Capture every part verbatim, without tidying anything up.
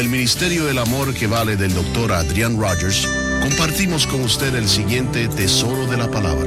el Ministerio del Amor que Vale del doctor Adrian Rogers, compartimos con usted el siguiente tesoro de la palabra.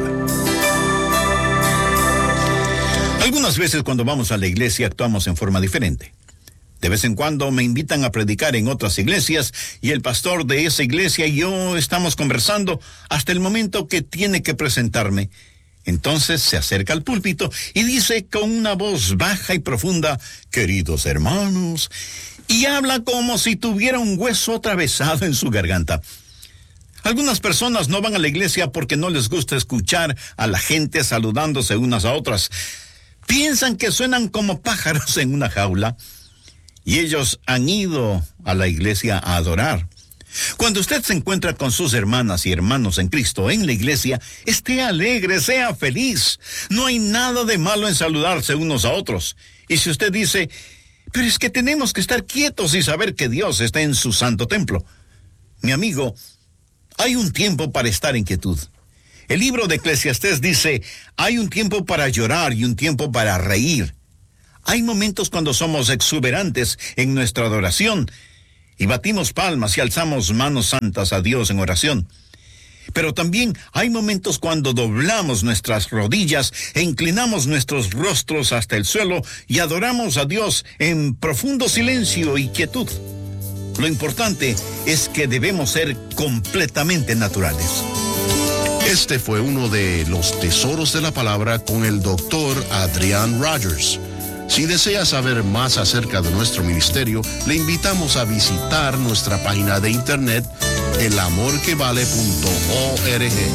Algunas veces cuando vamos a la iglesia actuamos en forma diferente. De vez en cuando me invitan a predicar en otras iglesias y el pastor de esa iglesia y yo estamos conversando hasta el momento que tiene que presentarme. Entonces se acerca al púlpito y dice con una voz baja y profunda: queridos hermanos, y habla como si tuviera un hueso atravesado en su garganta. Algunas personas no van a la iglesia porque no les gusta escuchar a la gente saludándose unas a otras. Piensan que suenan como pájaros en una jaula. Y ellos han ido a la iglesia a adorar. Cuando usted se encuentra con sus hermanas y hermanos en Cristo en la iglesia, esté alegre, sea feliz. No hay nada de malo en saludarse unos a otros. Y si usted dice, pero es que tenemos que estar quietos y saber que Dios está en su santo templo. Mi amigo, hay un tiempo para estar en quietud. El libro de Eclesiastés dice, hay un tiempo para llorar y un tiempo para reír. Hay momentos cuando somos exuberantes en nuestra adoración y batimos palmas y alzamos manos santas a Dios en oración. Pero también hay momentos cuando doblamos nuestras rodillas e inclinamos nuestros rostros hasta el suelo y adoramos a Dios en profundo silencio y quietud. Lo importante es que debemos ser completamente naturales. Este fue uno de los tesoros de la palabra con el doctor Adrian Rogers. Si desea saber más acerca de nuestro ministerio, le invitamos a visitar nuestra página de internet el amor que vale punto org.